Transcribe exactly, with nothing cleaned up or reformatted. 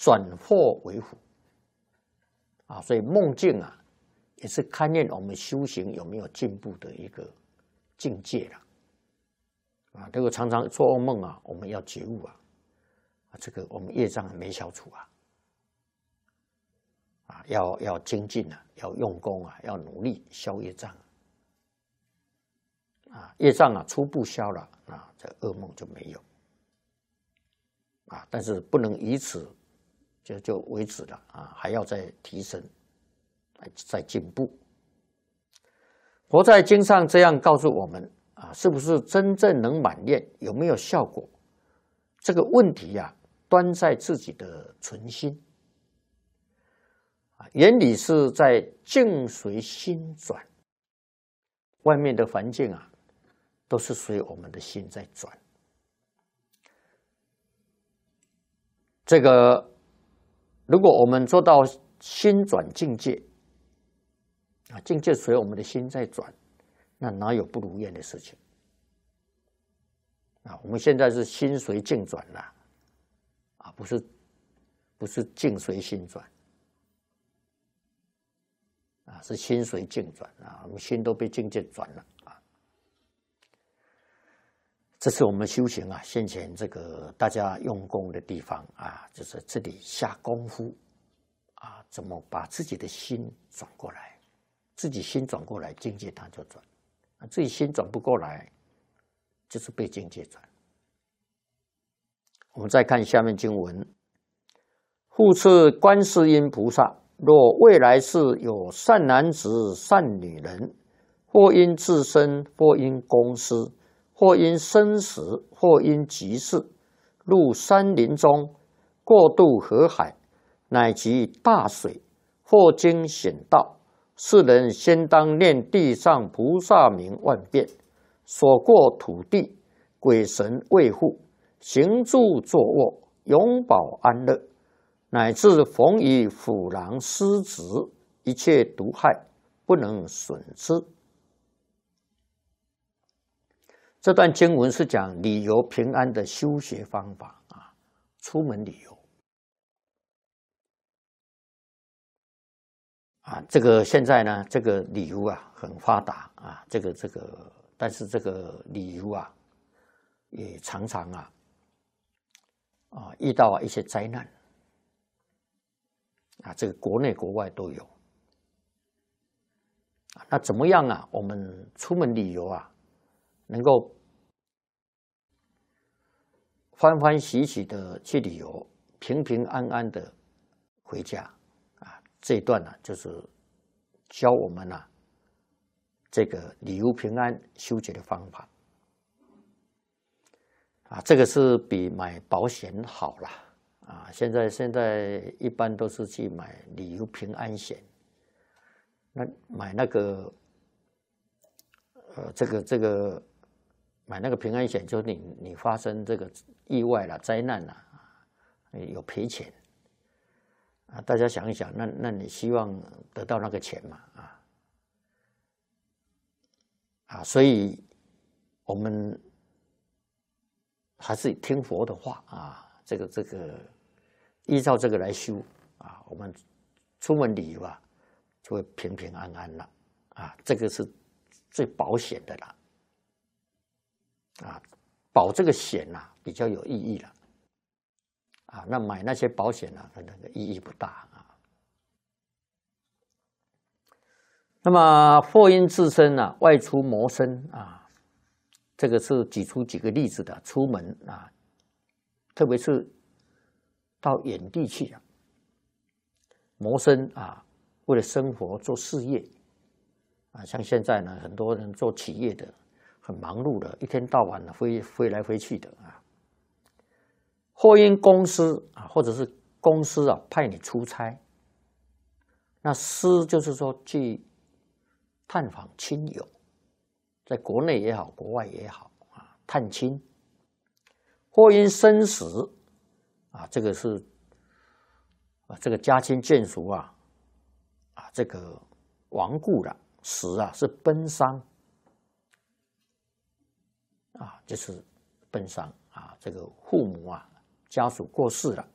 转祸为福啊，所以梦境啊，也是勘验我们修行有没有进步的一个境界了啊。这个常常做噩梦啊，我们要觉悟啊，啊，这个我们业障没消除啊，啊，要要精进啊，要用功啊，要努力消业障啊，业障啊初步消了，啊，这噩梦就没有啊，但是不能以此就就为止了啊，还要再提升，再进步。佛在经上这样告诉我们啊，是不是真正能满愿，有没有效果？这个问题呀、啊，端在自己的存心啊，原理是在境随心转，外面的环境啊，都是随我们的心在转。这个，如果我们做到心转境界啊，境界随我们的心在转，那哪有不如愿的事情啊？我们现在是心随境转了啊，不是不是境随心转啊，是心随境转啊，我们心都被境界转了啊。这是我们修行啊，先前这个大家用功的地方啊，就是这里下功夫啊，怎么把自己的心转过来？自己心转过来，境界它就转；啊，自己心转不过来，就是被境界转。我们再看下面经文：复次，观世音菩萨，若未来世有善男子、善女人，或因自身，或因公司，或因生死，或因急事，入山林中，过渡河海，乃及大水，或经险道，世人先当念地上菩萨名万遍，所过土地，鬼神卫护，行住坐卧，永保安乐，乃至逢于虎狼狮子，一切毒害不能损之。这段经文是讲旅游平安的修学方法啊，出门旅游啊，这个现在呢，这个旅游啊很发达啊，这个这个，但是这个旅游啊，也常常啊啊遇到啊一些灾难啊，这个国内国外都有。那怎么样啊？我们出门旅游啊，能够欢欢喜喜的去旅游，平平安安的回家啊！这一段呢、啊，就是教我们啊这个旅游平安修结的方法啊，这个是比买保险好啦啊！现在现在一般都是去买旅游平安险。那买那个，呃，这个这个买那个平安险，就是你你发生这个意外了、灾难了，有赔钱啊。大家想一想，那那你希望得到那个钱嘛？啊啊，所以我们还是听佛的话啊，这个这个依照这个来修啊，我们出门旅游啊。就会平平安安了啊，这个是最保险的啦啊，保这个险呐、啊、比较有意义了啊，那买那些保险呢、啊，可能意义不大啊。那么或因自身啊外出谋生啊，这个是举出几个例子的，出门啊，特别是到远地去啊，谋生啊。为了生活做事业啊，像现在呢，很多人做企业的很忙碌的，一天到晚的飞飞来飞去的啊。或因公司啊，或者是公司啊派你出差，那司就是说去探访亲友，在国内也好，国外也好啊，探亲。或因生死啊，这个是啊，这个家亲眷属啊。啊，这个亡故了，死啊是奔丧啊，就是奔丧啊，这个父母啊家属过世了